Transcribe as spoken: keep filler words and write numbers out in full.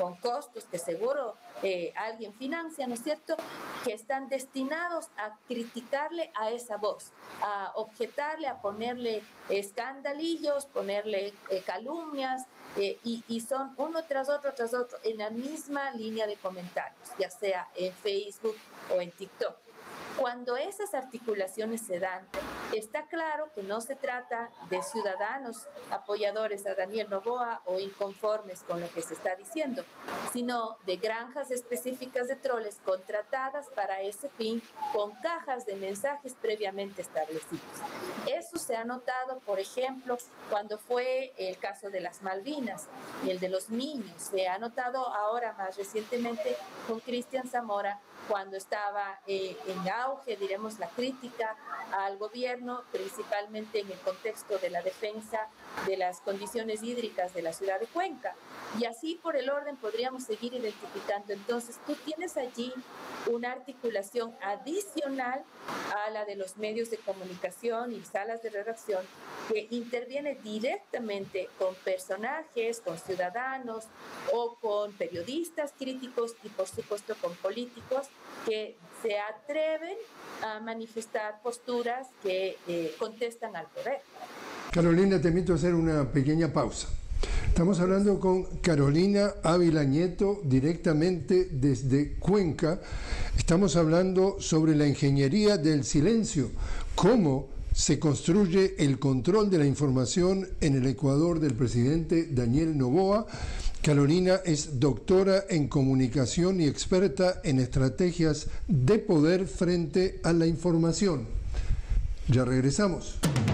con costos que seguro eh, alguien financia, ¿no es cierto?, que están destinados a criticarle a esa voz, a objetarle, a ponerle escandalillos, ponerle eh, calumnias, eh, y, y son uno tras otro, tras otro, en la misma línea de comentarios, ya sea en Facebook o en TikTok. Cuando esas articulaciones se dan, está claro que no se trata de ciudadanos apoyadores a Daniel Noboa o inconformes con lo que se está diciendo, sino de granjas específicas de troles contratadas para ese fin con cajas de mensajes previamente establecidos. Eso se ha notado, por ejemplo, cuando fue el caso de las Malvinas y el de los niños. Se ha notado ahora más recientemente con Cristian Zamora, cuando estaba eh, en auge, diremos, la crítica al gobierno, principalmente en el contexto de la defensa de las condiciones hídricas de la ciudad de Cuenca. Y así por el orden podríamos seguir identificando. Entonces, tú tienes allí una articulación adicional a la de los medios de comunicación y salas de redacción que interviene directamente con personajes, con ciudadanos o con periodistas críticos y por supuesto con políticos que se atreven a manifestar posturas que eh, contestan al poder. Carolina, te invito a hacer una pequeña pausa. Estamos hablando con Carolina Ávila Nieto, directamente desde Cuenca. Estamos hablando sobre la ingeniería del silencio, cómo se construye el control de la información en el Ecuador del presidente Daniel Noboa. Carolina es doctora en comunicación y experta en estrategias de poder frente a la información. Ya regresamos.